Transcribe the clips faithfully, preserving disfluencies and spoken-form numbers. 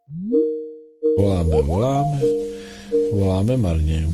Voláme, voláme, voláme marně.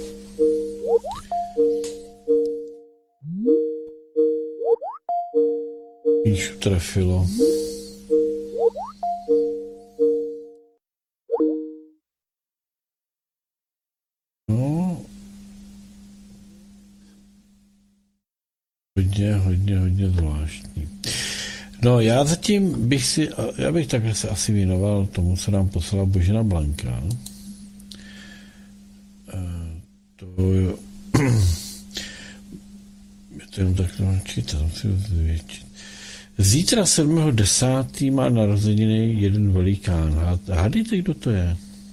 Píšu trefilo. No. Hodně, hodně, hodně zvláštní. No, já zatím bych si, já bych takhle se asi věnoval tomu, co nám poslala Božena Blanka. To jo. Je to jenom tak čítat, musím zvětšit. Zítra sedmého desátého má narozeniny jeden velikán. Hádejte, kdo to je?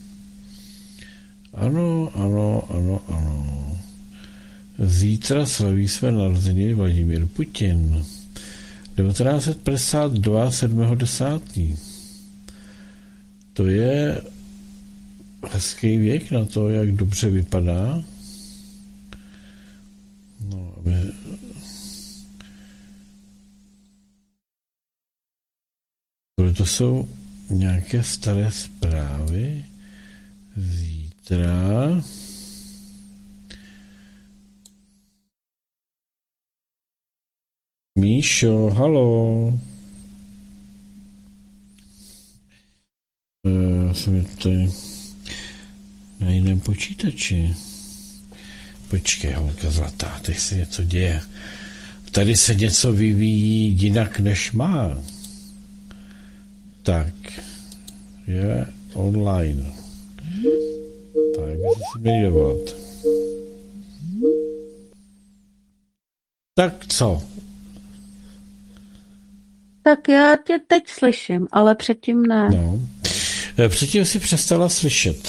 Ano, ano, ano, ano. Zítra slaví své narozeniny Vladimír Putin. devatenáct set padesát dva, sedmého desátého To je hezký věk na to, jak dobře vypadá. No, aby... To jsou nějaké staré zprávy. Zítra... Míšo, halo. Já jsem tady na jiném počítači. Počkej, holka zlatá, teď se něco děje. Tady se něco vyvíjí jinak, než má. Tak, je online. Tak, se měli dovolat. Tak co? Tak já tě teď slyším, ale předtím ne. No. Předtím si přestala slyšet.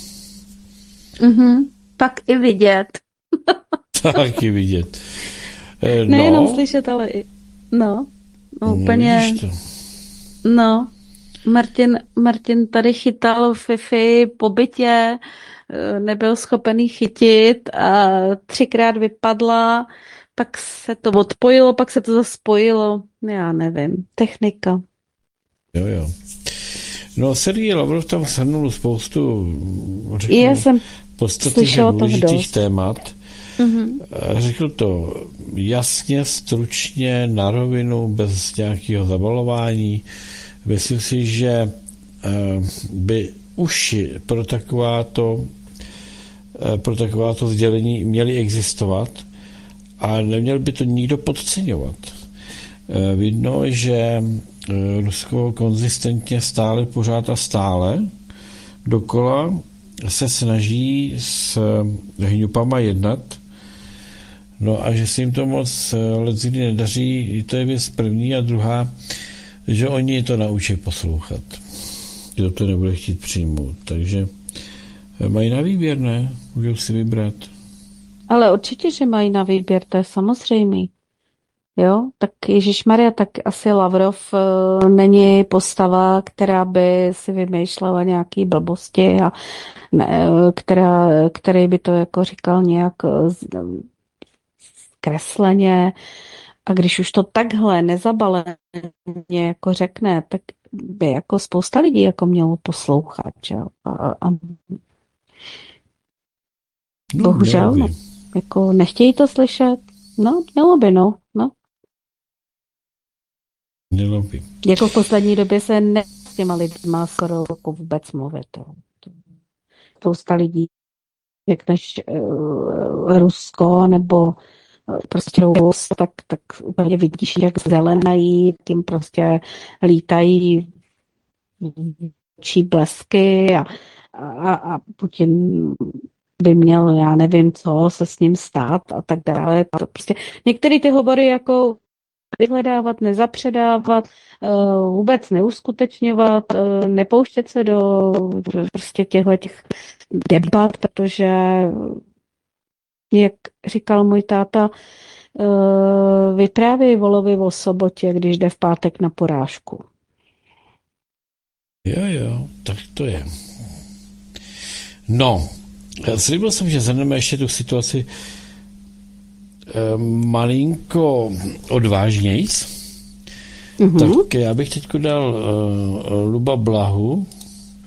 Mhm. Tak i vidět. Tak i vidět. No. Nejenom slyšet, ale i... No, no úplně... No, no. Martin, Martin tady chytal Fifi po bytě, nebyl schopený chytit a třikrát vypadla, pak se to odpojilo, pak se to zase spojilo. Já nevím. Technika. Jo, jo. No, Sergej Lavrov tam shrnul spoustu Já jsem podstatných důležitých témat. Mm-hmm. Řekl to jasně, stručně, na rovinu, bez nějakého zabalování. Myslím si, že by uši pro takováto, pro takováto sdělení měly existovat a neměl by to nikdo podceňovat. Vidno, že Rusko konzistentně stále, pořád a stále dokola se snaží s hňupama jednat, no a že se jim to moc leckdy nedaří, to je věc první, a druhá, že oni to naučí poslouchat. Kdo to nebude chtít přijmout. Takže mají na výběr, ne? Můžou si vybrat. Ale určitě, že mají na výběr, to je samozřejmý. Jo, tak ježišmarja, tak asi Lavrov uh, není postava, která by si vymýšlela nějaký blbosti a ne, která, který by to jako říkal nějak zkresleně. A když už to takhle nezabaleně jako řekne, tak by jako spousta lidí jako mělo poslouchat, že jo. A, a... Bohužel, no, jako nechtějí to slyšet. No, mělo by, no, no. Mělo by. Jako v poslední době se ne s těma lidma skoro jako vůbec mluvit. To. Spousta lidí, jak než uh, Rusko nebo prostě Rus, tak, tak úplně vidíš, jak zelenají, tím prostě lítají očí blesky a, a, a Putin by měl, já nevím co, se s ním stát a tak dále. To prostě některé ty hovory jako vyhledávat, nezapředávat, vůbec neuskutečňovat, nepouštět se do prostě těchto těch debat, protože jak říkal můj táta, vyprávěj Volovi o sobotě, když jde v pátek na porážku. Jo, jo, tak to je. No, slíbil jsem, že zhrneme ještě tu situaci malinko odvážnějc. Mm-hmm. Tak já bych teď dal uh, Luba Blahu,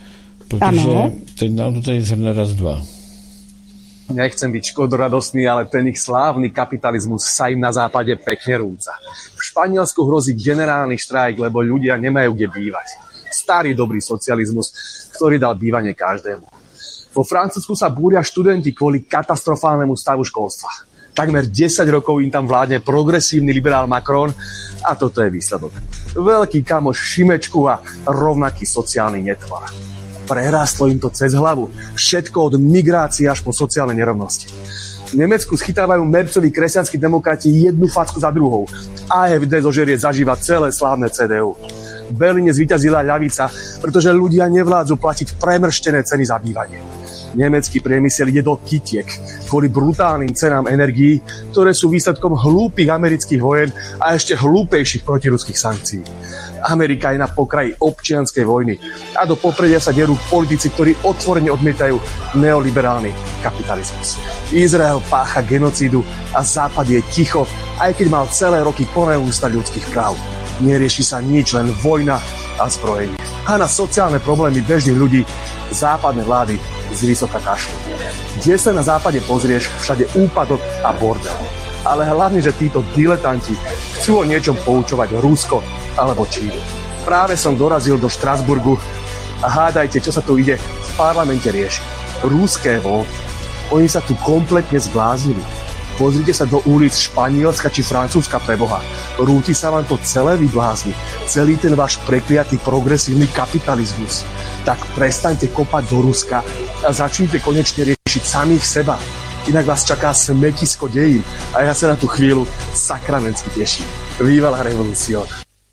protože ano. Teď nám to tady zhrne raz, dva. Nechcem byť škodoradostný, ale ten ich slávny kapitalizmus sa im na západe pekne rúca. V Španielsku hrozí generálny štrajk, lebo ľudia nemajú kde bývať. Starý dobrý socializmus, ktorý dal bývanie každému. Vo Francúzsku sa búria študenti kvôli katastrofálnemu stavu školstva. Takmer desať rokov im tam vládne progresívny liberál Macron a toto je výsledok. Veľký kamoš Šimečku a rovnaký sociálny netvar. Prerástlo im to cez hlavu. Všetko od migrácie až po sociálne nerovnosti. V Nemecku schytávajú Mercovi kresťanskí demokrati jednu facku za druhou. á ef dé zožerie zažíva celé slávne cé dé ú. V Berlíne zvíťazila ľavica, pretože ľudia nevládzu platiť premrštené ceny za bývanie. Nemecký priemysel ide do kytiek kvôli brutálnym cenám energií, ktoré sú výsledkom hlúpych amerických vojen a ešte hlúpejších protiruských sankcií. Amerika je na pokraji občianskej vojny a do popredia sa derú politici, ktorí otvorene odmietajú neoliberálny kapitalizmus. Izrael pácha genocídu a Západ je ticho, aj keď mal celé roky plné ústa ľudských práv. Nerieši sa nič, len vojna a zbrojenie. A na sociálne problémy bežných ľudí západné vlády zvysoka kašľú. Kde sa na západe pozrieš, všade úpadok a bordel. Ale hlavne, že títo diletanti chcú o niečom poučovať Rusko alebo Čínu. Práve som dorazil do Štrasburgu a hádajte, čo sa tu ide v parlamente riešiť. Ruské voľby. Oni sa tu kompletne zbláznili. Pozrite sa do ulic Španielska či Francúzska pre Boha. Rúti sa vám to celé vyblázni. Celý ten váš prekliatý progresívny kapitalizmus. Tak prestaňte kopať do Ruska a začnite konečne riešiť samých seba. Inak vás čaká smetisko dejín a ja sa na tú chvíľu sakramensky teším. Viva la revolución.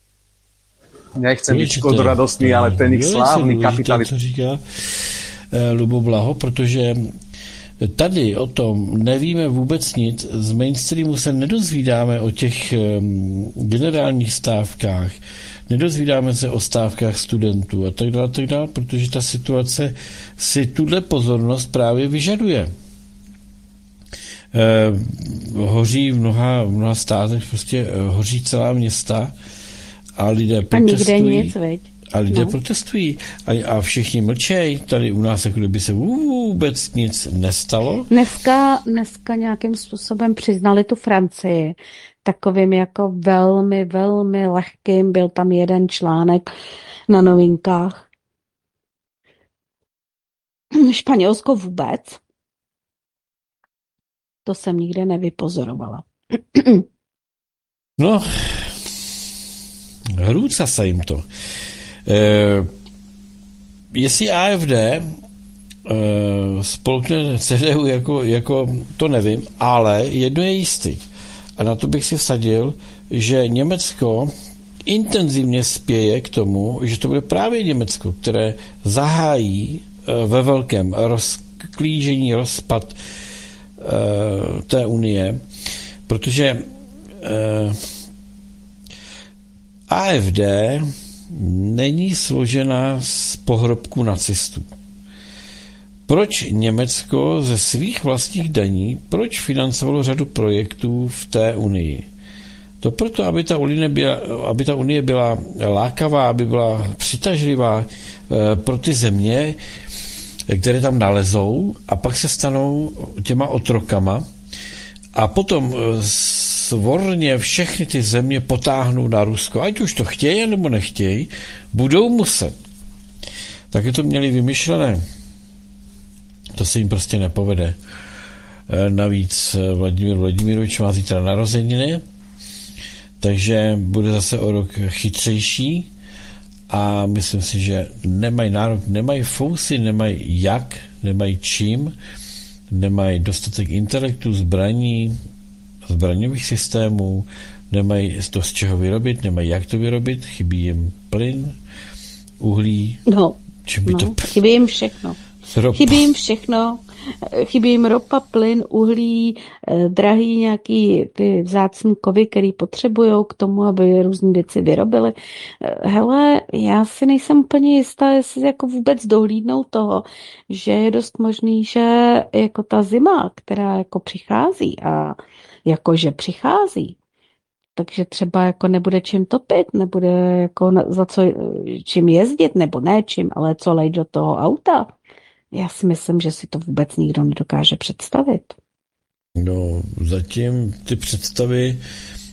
Nechcem byť škodoradostný, ale ten ich slávny kapitalismus. To říká Lubo Blaho, protože tady o tom nevíme vůbec nic. Z mainstreamu se nedozvídáme o těch generálních stávkách, nedozvídáme se o stávkách studentů a tak dále, tak dále, protože ta situace si tuhle pozornost právě vyžaduje. Eh, hoří v mnoha, v mnoha státech, prostě hoří celá města a lidé protestují. A nikde nic, veď. A lidé no. protestují a, a všichni mlčej. Tady u nás jako kdyby se vůbec nic nestalo. Dneska, dneska nějakým způsobem přiznali tu Francii. Takovým jako velmi, velmi lehkým. Byl tam jeden článek na Novinkách. Španělsko vůbec. To jsem nikde nevypozorovala. No, hrůca se jim to. Uh, jestli á ef dé uh, spolkne cé dé ú jako, jako, to nevím, ale jedno je jistý. A na to bych si vsadil, že Německo intenzivně spěje k tomu, že to bude právě Německo, které zahájí uh, ve velkém rozklížení, rozpad uh, té unie, protože uh, á ef dé není složena z pohrobků nacistů. Proč Německo ze svých vlastních daní, proč financovalo řadu projektů v té unii? To proto, aby ta unie byla, aby ta unie byla lákavá, aby byla přitažlivá pro ty země, které tam nalezou a pak se stanou těma otrokama a potom svorně všechny ty země potáhnou na Rusko, ať už to chtějí nebo nechtějí, budou muset. Taky to měli vymyšlené. To se jim prostě nepovede. Navíc Vladimír Vladimirovič má zítra narozeniny, takže bude zase o rok chytřejší a myslím si, že nemají nárok, nemají fousy, nemají jak, nemají čím, nemají dostatek intelektu, zbraní, zbraňových systémů, nemají to z čeho vyrobit, nemají jak to vyrobit, chybí jim plyn, uhlí. No, by no to... chybí jim všechno. Ropa. Chybí jim všechno. Chybí jim ropa, plyn, uhlí, drahý nějaký ty vzácný kovy, který potřebují k tomu, aby různé věci vyrobili. Hele, já si nejsem úplně jistá, jestli jako vůbec dohlídnou toho, že je dost možný, že jako ta zima, která jako přichází a jakože přichází, takže třeba jako nebude čím topit, nebude jako za co, čím jezdit, nebo ne čím, ale co lejt do toho auta. Já si myslím, že si to vůbec nikdo nedokáže představit. No, zatím ty představy